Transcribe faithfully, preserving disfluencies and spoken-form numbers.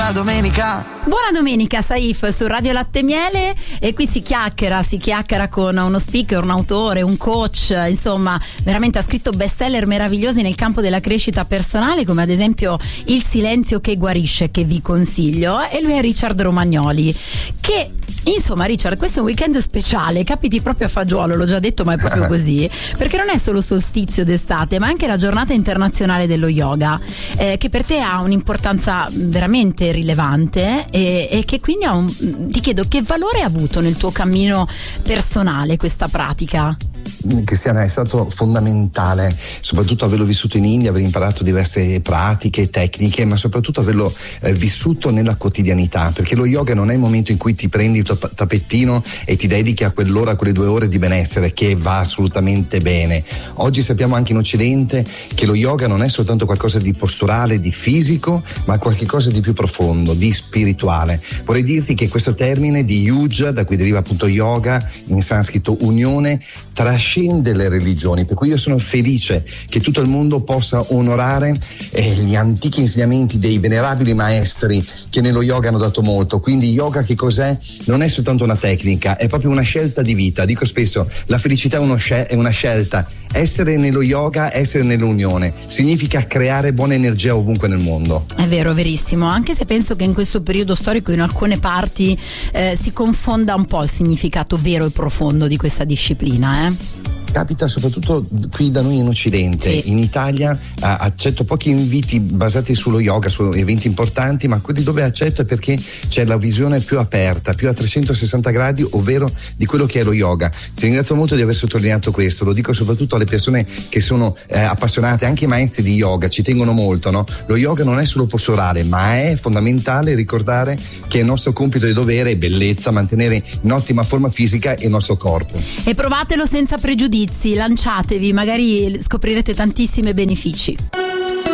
Buona domenica. Buona domenica Saif su Radio Latte Miele, e qui si chiacchiera, si chiacchiera con uno speaker, un autore, un coach, insomma veramente ha scritto bestseller meravigliosi nel campo della crescita personale, come ad esempio Il silenzio che guarisce, che vi consiglio, e lui è Richard Romagnoli, che insomma Richard, questo è un weekend speciale, capiti proprio a fagiolo, l'ho già detto ma è proprio così, perché non è solo solstizio d'estate ma anche la giornata internazionale dello yoga, eh, che per te ha un'importanza veramente rilevante. E, e che quindi ha un, ti chiedo che valore ha avuto nel tuo cammino personale questa pratica? Cristiana, è stato fondamentale, soprattutto averlo vissuto in India, aver imparato diverse pratiche, tecniche, ma soprattutto averlo eh, vissuto nella quotidianità, perché lo yoga non è il momento in cui ti prendi il tuo tapettino e ti dedichi a quell'ora, a quelle due ore di benessere, che va assolutamente bene. Oggi sappiamo anche in Occidente che lo yoga non è soltanto qualcosa di posturale, di fisico, ma qualcosa di più profondo, di spirituale. Vorrei dirti che questo termine di yuja, da cui deriva appunto yoga, in sanscrito unione, trascende le religioni, per cui io sono felice che tutto il mondo possa onorare eh, gli antichi insegnamenti dei venerabili maestri che nello yoga hanno dato molto. Quindi yoga che cos'è? Non è soltanto una tecnica, è proprio una scelta di vita. Dico spesso, la felicità è, uno scel- è una scelta. Essere nello yoga, essere nell'unione, significa creare buona energia ovunque nel mondo. È vero, verissimo, anche se penso che in questo periodo storico in alcune parti eh, si confonda un po' il significato vero e profondo di questa disciplina, eh? Capita soprattutto qui da noi in Occidente. Sì. In Italia uh, accetto pochi inviti basati sullo yoga, su eventi importanti, ma quelli dove accetto è perché c'è la visione più aperta, più a trecentosessanta gradi, ovvero di quello che è lo yoga. Ti ringrazio molto di aver sottolineato questo, lo dico soprattutto alle persone che sono eh, appassionate, anche i maestri di yoga ci tengono molto, no? Lo yoga non è solo posturale, ma è fondamentale ricordare che il nostro compito e dovere è bellezza, mantenere in ottima forma fisica il nostro corpo. E provatelo senza pregiudizi, lanciatevi, magari scoprirete tantissimi benefici.